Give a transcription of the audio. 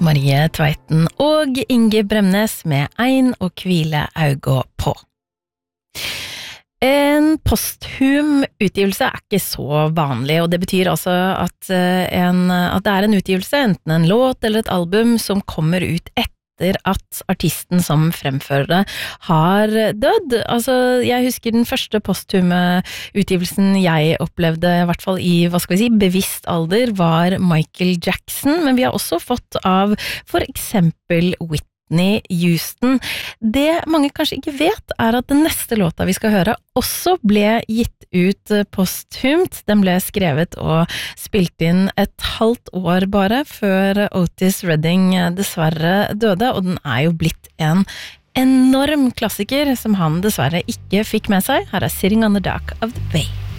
Marie Tveiten og Inge Bremnes med Ein og hvile auga på. En posthum utgivelse ikke så vanlig, og det betyr altså at det en utgivelse, enten en låt eller et album, som kommer ut etter at artisten som fremfører det har dødd. Altså, jeg husker den første posthume utgivelsen jeg opplevde, I hvert fall I, bevisst alder, var Michael Jackson, men vi har også fått av for eksempel Whitney Houston. Det mange kanskje ikke vet at den neste låta vi skal høre også ble gitt ut posthumt. Den ble skrevet og spilt inn et halvt år bare før Otis Redding dessverre døde, og den jo blitt en enorm klassiker som han dessverre ikke fikk med seg. Her Sitting on the Dock of the Bay.